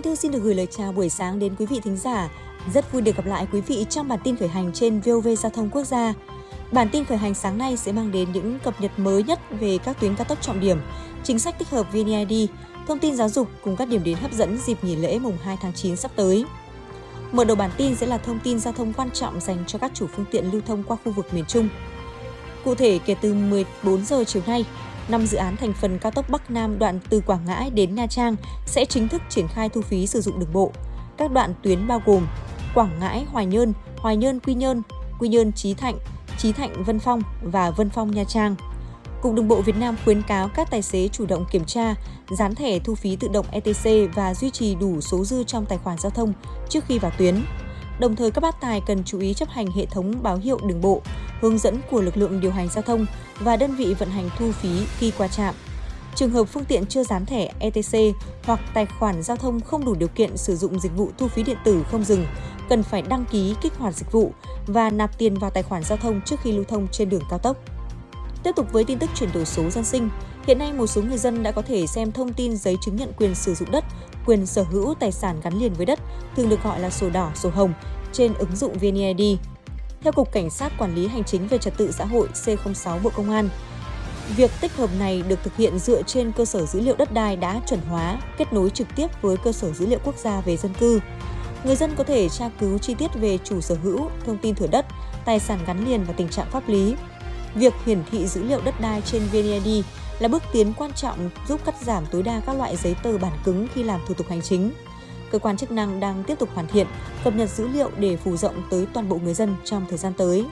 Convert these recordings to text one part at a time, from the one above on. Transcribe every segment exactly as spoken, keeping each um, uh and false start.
Thanh Thư xin được gửi lời chào buổi sáng đến quý vị thính giả. Rất vui được gặp lại quý vị trong bản tin khởi hành trên vê o vê Giao thông Quốc gia. Bản tin khởi hành sáng nay sẽ mang đến những cập nhật mới nhất về các tuyến cao tốc trọng điểm, chính sách tích hợp vê en e i đê, thông tin giáo dục cùng các điểm đến hấp dẫn dịp nghỉ lễ mùng hai tháng chín sắp tới. Mở đầu bản tin sẽ là thông tin giao thông quan trọng dành cho các chủ phương tiện lưu thông qua khu vực miền Trung. Cụ thể, kể từ mười bốn giờ chiều nay, năm dự án thành phần cao tốc Bắc Nam đoạn từ Quảng Ngãi đến Nha Trang sẽ chính thức triển khai thu phí sử dụng đường bộ. Các đoạn tuyến bao gồm Quảng Ngãi Hoài Nhơn, Hoài Nhơn Quy Nhơn, Quy Nhơn Chí Thạnh, Chí Thạnh Vân Phong và Vân Phong Nha Trang. Cục Đường bộ Việt Nam khuyến cáo các tài xế chủ động kiểm tra, dán thẻ thu phí tự động e tê xê và duy trì đủ số dư trong tài khoản giao thông trước khi vào tuyến. Đồng thời, các bác tài cần chú ý chấp hành hệ thống báo hiệu đường bộ, hướng dẫn của lực lượng điều hành giao thông và đơn vị vận hành thu phí khi qua trạm. Trường hợp phương tiện chưa dán thẻ e tê xê hoặc tài khoản giao thông không đủ điều kiện sử dụng dịch vụ thu phí điện tử không dừng, cần phải đăng ký kích hoạt dịch vụ và nạp tiền vào tài khoản giao thông trước khi lưu thông trên đường cao tốc. Tiếp tục với tin tức chuyển đổi số dân sinh, hiện nay một số người dân đã có thể xem thông tin giấy chứng nhận quyền sử dụng đất, quyền sở hữu tài sản gắn liền với đất, thường được gọi là sổ đỏ, sổ hồng, trên ứng dụng vê en e i đê. Theo Cục Cảnh sát Quản lý Hành chính về Trật tự xã hội C không sáu Bộ Công an, việc tích hợp này được thực hiện dựa trên cơ sở dữ liệu đất đai đã chuẩn hóa, kết nối trực tiếp với cơ sở dữ liệu quốc gia về dân cư. Người dân có thể tra cứu chi tiết về chủ sở hữu, thông tin thửa đất, tài sản gắn liền và tình trạng pháp lý. Việc hiển thị dữ liệu đất đai trên vê en e i đê là bước tiến quan trọng giúp cắt giảm tối đa các loại giấy tờ bản cứng khi làm thủ tục hành chính. Cơ quan chức năng đang tiếp tục hoàn thiện, cập nhật dữ liệu để phủ rộng tới toàn bộ người dân trong thời gian tới.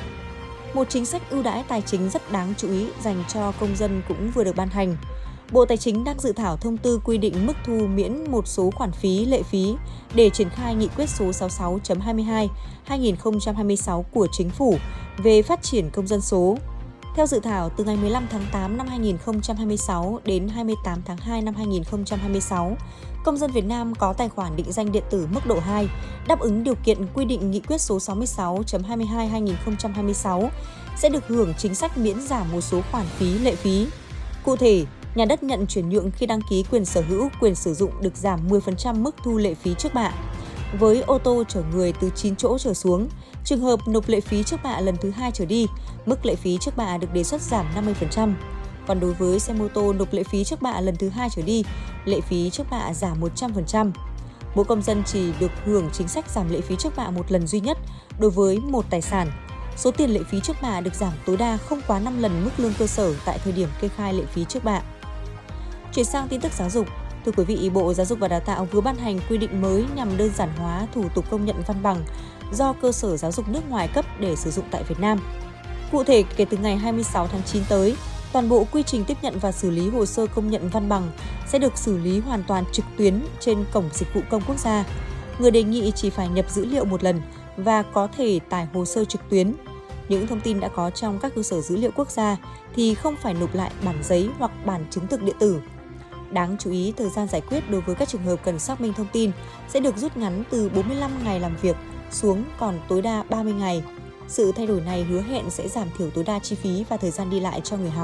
Một chính sách ưu đãi tài chính rất đáng chú ý dành cho công dân cũng vừa được ban hành. Bộ Tài chính đang dự thảo thông tư quy định mức thu miễn một số khoản phí, lệ phí để triển khai nghị quyết số sáu mươi sáu chấm hai mươi hai trên hai nghìn không trăm hai mươi sáu của Chính phủ về phát triển công dân số. Theo dự thảo, từ ngày mười lăm tháng tám năm hai nghìn không trăm hai mươi sáu đến hai mươi tám tháng hai năm hai nghìn không trăm hai mươi sáu, công dân Việt Nam có tài khoản định danh điện tử mức độ hai đáp ứng điều kiện quy định nghị quyết số sáu mươi sáu chấm hai mươi hai trên hai nghìn không trăm hai mươi sáu sẽ được hưởng chính sách miễn giảm một số khoản phí, lệ phí. Cụ thể, nhà đất nhận chuyển nhượng khi đăng ký quyền sở hữu, quyền sử dụng được giảm mười phần trăm mức thu lệ phí trước bạ. Với ô tô chở người từ chín chỗ trở xuống, trường hợp nộp lệ phí trước bạ lần thứ hai trở đi, mức lệ phí trước bạ được đề xuất giảm năm mươi phần trăm. Còn đối với xe mô tô nộp lệ phí trước bạ lần thứ hai trở đi, lệ phí trước bạ giảm một trăm phần trăm. Mỗi công dân chỉ được hưởng chính sách giảm lệ phí trước bạ một lần duy nhất đối với một tài sản. Số tiền lệ phí trước bạ được giảm tối đa không quá năm lần mức lương cơ sở tại thời điểm kê khai lệ phí trước bạ. Chuyển sang tin tức giáo dục. Thưa quý vị, Bộ Giáo dục và Đào tạo vừa ban hành quy định mới nhằm đơn giản hóa thủ tục công nhận văn bằng do cơ sở giáo dục nước ngoài cấp để sử dụng tại Việt Nam. Cụ thể, kể từ ngày hai mươi sáu tháng chín tới, toàn bộ quy trình tiếp nhận và xử lý hồ sơ công nhận văn bằng sẽ được xử lý hoàn toàn trực tuyến trên Cổng Dịch vụ Công Quốc gia. Người đề nghị chỉ phải nhập dữ liệu một lần và có thể tải hồ sơ trực tuyến. Những thông tin đã có trong các cơ sở dữ liệu quốc gia thì không phải nộp lại bản giấy hoặc bản chứng thực điện tử. Đáng chú ý, thời gian giải quyết đối với các trường hợp cần xác minh thông tin sẽ được rút ngắn từ bốn mươi lăm ngày làm việc xuống còn tối đa ba mươi ngày. Sự thay đổi này hứa hẹn sẽ giảm thiểu tối đa chi phí và thời gian đi lại cho người học.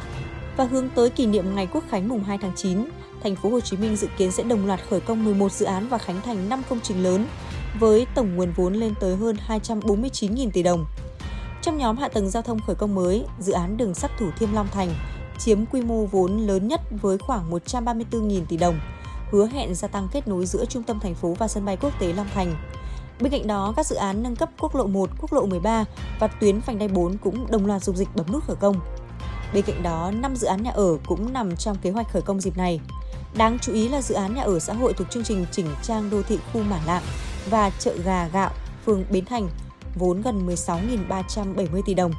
Và hướng tới kỷ niệm ngày Quốc khánh mùng hai tháng chín, thành phố Hồ Chí Minh dự kiến sẽ đồng loạt khởi công mười một dự án và khánh thành năm công trình lớn với tổng nguồn vốn lên tới hơn hai trăm bốn mươi chín nghìn tỷ đồng. Trong nhóm hạ tầng giao thông khởi công mới, dự án đường sắt Thủ Thiêm Long Thành chiếm quy mô vốn lớn nhất với khoảng một trăm ba mươi tư nghìn tỷ đồng, hứa hẹn gia tăng kết nối giữa trung tâm thành phố và sân bay quốc tế Long Thành. Bên cạnh đó, các dự án nâng cấp quốc lộ một, quốc lộ mười ba và tuyến vành đai bốn cũng đồng loạt dục dịch bấm nút khởi công. Bên cạnh đó, năm dự án nhà ở cũng nằm trong kế hoạch khởi công dịp này. Đáng chú ý là dự án nhà ở xã hội thuộc chương trình chỉnh trang đô thị khu Mả Lạng và chợ Gà Gạo, phường Bến Thành, vốn gần mười sáu nghìn ba trăm bảy mươi tỷ đồng.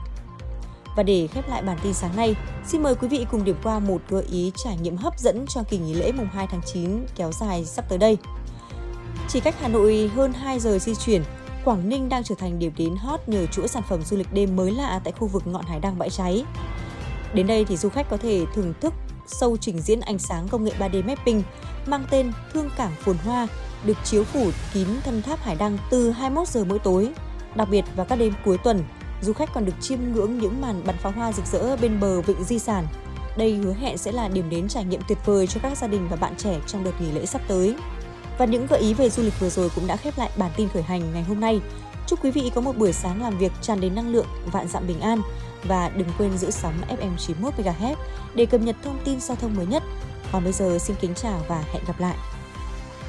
Và để khép lại bản tin sáng nay, xin mời quý vị cùng điểm qua một gợi ý trải nghiệm hấp dẫn cho kỳ nghỉ lễ mùng hai tháng chín kéo dài sắp tới đây. Chỉ cách Hà Nội hơn hai giờ di chuyển, Quảng Ninh đang trở thành điểm đến hot nhờ chuỗi sản phẩm du lịch đêm mới lạ tại khu vực ngọn hải đăng Bãi Cháy. Đến đây thì du khách có thể thưởng thức show trình diễn ánh sáng công nghệ ba D mapping mang tên Thương Cảng Phồn Hoa, được chiếu phủ kín thân tháp hải đăng từ hai mươi mốt giờ mỗi tối. Đặc biệt vào các đêm cuối tuần, du khách còn được chiêm ngưỡng những màn bắn pháo hoa rực rỡ bên bờ vịnh di sản. Đây hứa hẹn sẽ là điểm đến trải nghiệm tuyệt vời cho các gia đình và bạn trẻ trong đợt nghỉ lễ sắp tới. Và những gợi ý về du lịch vừa rồi cũng đã khép lại bản tin khởi hành ngày hôm nay. Chúc quý vị có một buổi sáng làm việc tràn đầy năng lượng, vạn dặm bình an. Và đừng quên giữ sóng ép em chín mươi mốt mê ga héc để cập nhật thông tin giao thông mới nhất. Còn bây giờ xin kính chào và hẹn gặp lại.